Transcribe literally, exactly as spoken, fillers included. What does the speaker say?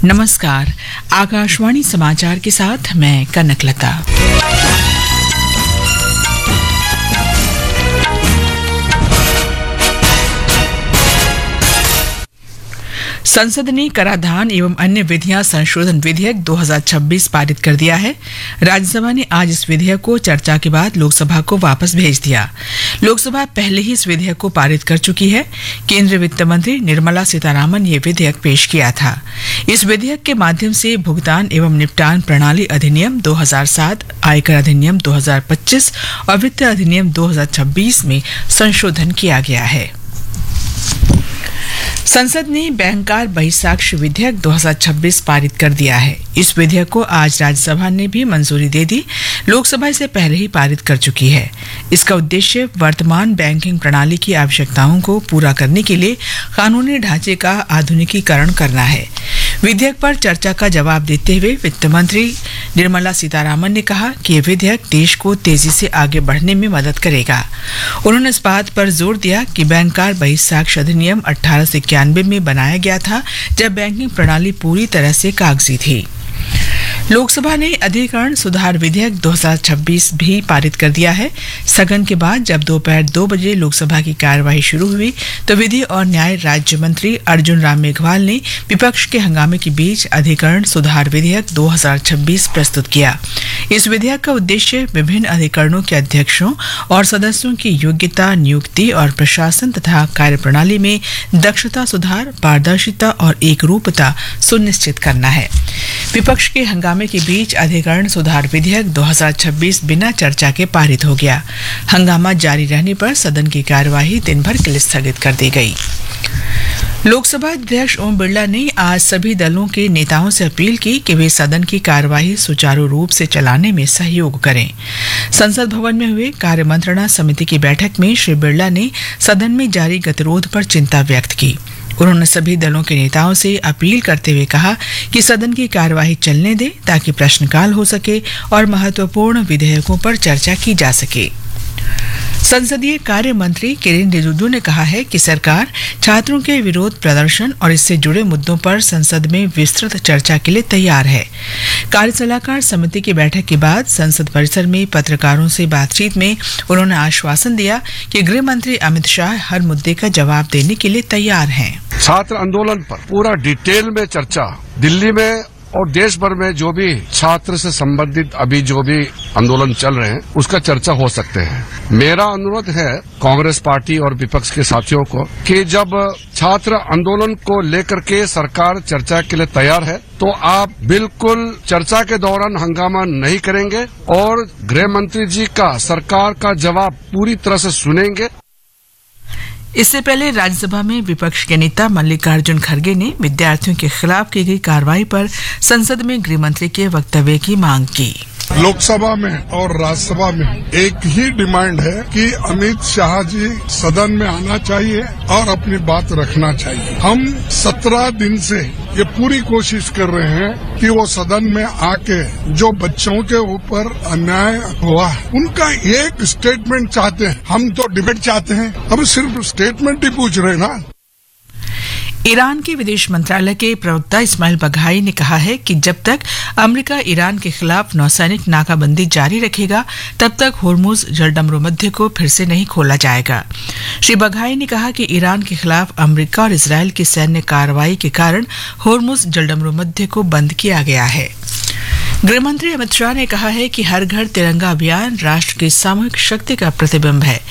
नमस्कार, आकाशवाणी समाचार के साथ मैं कनकलता। संसद ने कराधान एवं अन्य विधियां संशोधन विधेयक दो हज़ार छब्बीस पारित कर दिया है। राज्यसभा ने आज इस विधेयक को चर्चा के बाद लोकसभा को वापस भेज दिया। लोकसभा पहले ही इस विधेयक को पारित कर चुकी है। केंद्रीय वित्त मंत्री निर्मला सीतारामन ने यह विधेयक पेश किया था। इस विधेयक के माध्यम से भुगतान एवं निपटान प्रणाली अधिनियम दो हज़ार सात, आयकर अधिनियम दो हज़ार पच्चीस और वित्त अधिनियम दो हज़ार छब्बीस में संशोधन किया गया है। संसद ने बैंकर बहिस्साक्ष्य विधेयक दो हज़ार छब्बीस पारित कर दिया है। इस विधेयक को आज राज्यसभा ने भी मंजूरी दे दी। लोकसभा इसे पहले ही पारित कर चुकी है। इसका उद्देश्य वर्तमान बैंकिंग प्रणाली की आवश्यकताओं को पूरा करने के लिए कानूनी ढांचे का आधुनिकीकरण करना है। विधेयक पर चर्चा का जवाब देते हुए वित्त मंत्री निर्मला सीतारामन ने कहा कि यह विधेयक देश को तेजी से आगे बढ़ने में मदद करेगा। उन्होंने इस बात पर जोर दिया कि बैंकर बहिस्साक्ष्य अधिनियम अठारह सौ इक्यानवे में बनाया गया था, जब बैंकिंग प्रणाली पूरी तरह से कागजी थी। लोकसभा ने अधिकरण सुधार विधेयक दो हज़ार छब्बीस भी पारित कर दिया है। स्थगन के बाद जब दोपहर दो बजे लोकसभा की कार्यवाही शुरू हुई तो विधि और न्याय राज्य मंत्री अर्जुन राम मेघवाल ने विपक्ष के हंगामे के बीच अधिकरण सुधार विधेयक दो हज़ार छब्बीस प्रस्तुत किया। इस विधेयक का उद्देश्य विभिन्न अधिकरणों के अध्यक्षों और सदस्यों की योग्यता, नियुक्ति और प्रशासन तथा कार्यप्रणाली में दक्षता सुधार, पारदर्शिता और एकरूपता सुनिश्चित करना है। विपक्ष के हंगामे के बीच अधिकरण सुधार विधेयक दो हज़ार छब्बीस बिना चर्चा के पारित हो गया। हंगामा जारी रहने पर सदन की कार्यवाही दिन भर के लिए स्थगित कर दी गई। लोकसभा अध्यक्ष ओम बिरला ने आज सभी दलों के नेताओं से अपील की कि वे सदन की कार्यवाही सुचारू रूप से चलाने में सहयोग करें। संसद भवन में हुए कार्य मंत्रणा समिति की बैठक में श्री बिरला ने सदन में जारी गतिरोध पर चिंता व्यक्त की। उन्होंने सभी दलों के नेताओं से अपील करते हुए कहा कि सदन की कार्यवाही चलने दें ताकि प्रश्नकाल हो सके और महत्वपूर्ण विधेयकों पर चर्चा की जा सके। संसदीय कार्य मंत्री किरेन रिजिजू ने कहा है कि सरकार छात्रों के विरोध प्रदर्शन और इससे जुड़े मुद्दों पर संसद में विस्तृत चर्चा के लिए तैयार है। कार्य सलाहकार समिति की बैठक के बाद संसद परिसर में पत्रकारों से बातचीत में उन्होंने आश्वासन दिया कि गृह मंत्री अमित शाह हर मुद्दे का जवाब देने के लिए तैयार हैं। छात्र आंदोलन पर पूरा डिटेल में चर्चा दिल्ली में और देश भर में जो भी छात्र से संबंधित अभी जो भी आंदोलन चल रहे हैं उसका चर्चा हो सकते हैं। मेरा अनुरोध है कांग्रेस पार्टी और विपक्ष के साथियों को कि जब छात्र आंदोलन को लेकर के सरकार चर्चा के लिए तैयार है तो आप बिल्कुल चर्चा के दौरान हंगामा नहीं करेंगे और गृह मंत्री जी का सरकार का जवाब पूरी तरह से सुनेंगे। इससे पहले राज्यसभा में विपक्ष के नेता मल्लिकार्जुन खड़गे ने विद्यार्थियों के खिलाफ की गई कार्रवाई पर संसद में गृह मंत्री के वक्तव्य की मांग की। लोकसभा में और राज्यसभा में एक ही डिमांड है कि अमित शाह जी सदन में आना चाहिए और अपनी बात रखना चाहिए। हम सत्रह दिन से ये पूरी कोशिश कर रहे हैं कि वो सदन में आके जो बच्चों के ऊपर अन्याय हुआ है उनका एक स्टेटमेंट चाहते हैं। हम तो डिबेट चाहते हैं, हम सिर्फ स्टेटमेंट ही पूछ रहे हैं ना। ईरान के विदेश मंत्रालय के प्रवक्ता इस्माइल बघाई ने कहा है कि जब तक अमेरिका ईरान के खिलाफ नौसैनिक नाकाबंदी जारी रखेगा तब तक होर्मुज जलडमरू मध्य को फिर से नहीं खोला जाएगा। श्री बघाई ने कहा कि ईरान के खिलाफ अमेरिका और इजरायल की सैन्य कार्रवाई के कारण होर्मुज जलडमरू मध्य को बंद किया गया है। गृहमंत्री अमित शाह ने कहा है कि हर घर तिरंगा अभियान राष्ट्र की सामूहिक शक्ति का प्रतिबिंब है।